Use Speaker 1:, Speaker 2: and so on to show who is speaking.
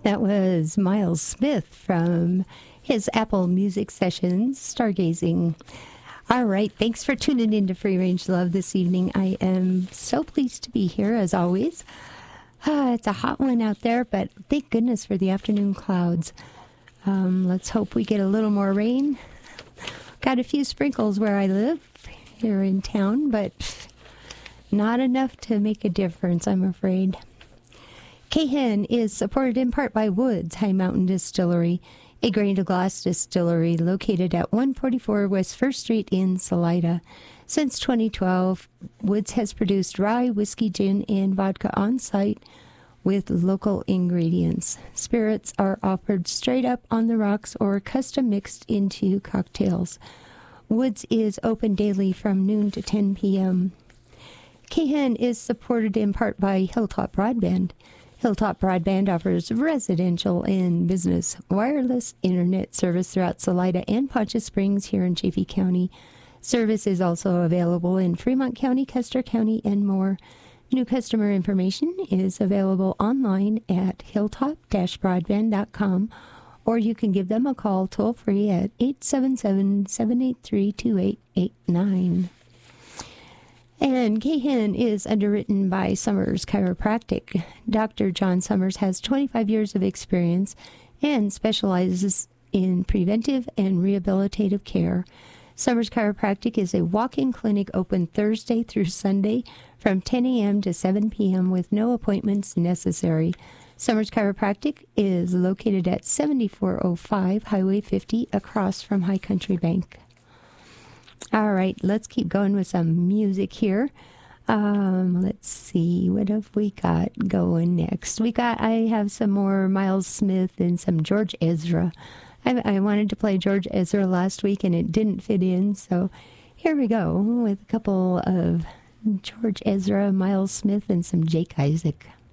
Speaker 1: That was Miles Smith from his Apple Music Sessions, Stargazing. All right, thanks for tuning in to Free Range Love this evening. I am so pleased to be here, as always. It's a hot one out there, but thank goodness for the afternoon clouds. Let's hope we get a little more rain. Got a few sprinkles where I live here in town, but not enough to make a difference, I'm afraid. Cahan is supported in part by Woods High Mountain Distillery, a grain-to-glass distillery located at 144 West 1st Street in Salida. Since 2012, Woods has produced rye, whiskey, gin, and vodka on-site with local ingredients. Spirits are offered straight up on the rocks or custom mixed into cocktails. Woods is open daily from noon to 10 p.m. Cahan is supported in part by Hilltop Broadband. Hilltop Broadband offers residential and business wireless internet service throughout Salida and Poncha Springs here in Chaffee County. Service is also available in Fremont County, Custer County, and more. New customer information is available online at hilltop-broadband.com, or you can give them a call toll-free at 877-783-2889. And Cahan is underwritten by Summers Chiropractic. Dr. John Summers has 25 years of experience and specializes in preventive and rehabilitative care. Summers Chiropractic is a walk-in clinic open Thursday through Sunday from 10 a.m. to 7 p.m. with no appointments necessary. Summers Chiropractic is located at 7405 Highway 50 across from High Country Bank. All right, let's keep going with some music here. Let's see, what have we got going next? I have some more Miles Smith and some George Ezra. I wanted to play George Ezra last week and it didn't fit in, so here we go with a couple of George Ezra, Miles Smith, and some Jake Isaac.